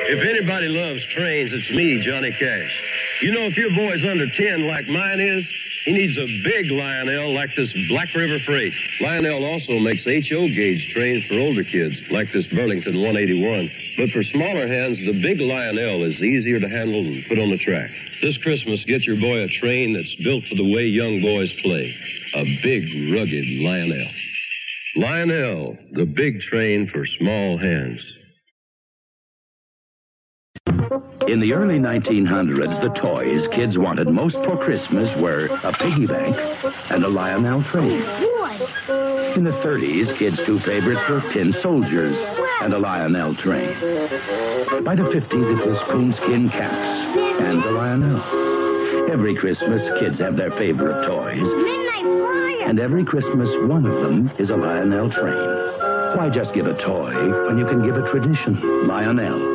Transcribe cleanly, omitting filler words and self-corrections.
If anybody loves trains, it's me, Johnny Cash. You know, if your boy's under 10 like mine is, he needs a big Lionel like this Black River Freight. Lionel also makes HO gauge trains for older kids, like this Burlington 181. But for smaller hands, the big Lionel is easier to handle and put on the track. This Christmas, get your boy a train that's built for the way young boys play. A big, rugged Lionel. Lionel, the big train for small hands. In the early 1900s, the toys kids wanted most for Christmas were a piggy bank and a Lionel train. In the 30s, kids' two favorites were tin soldiers and a Lionel train. By the 50s, it was coonskin caps and a Lionel. Every Christmas, kids have their favorite toys. And every Christmas, one of them is a Lionel train. Why just give a toy when you can give a tradition? Lionel.